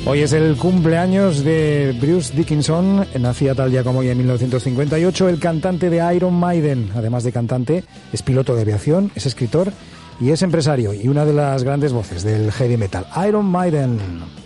Hoy es el cumpleaños de Bruce Dickinson, nacía tal día como hoy en 1958, el cantante de Iron Maiden. Además de cantante, es piloto de aviación, es escritor y es empresario y una de las grandes voces del heavy metal. Iron Maiden.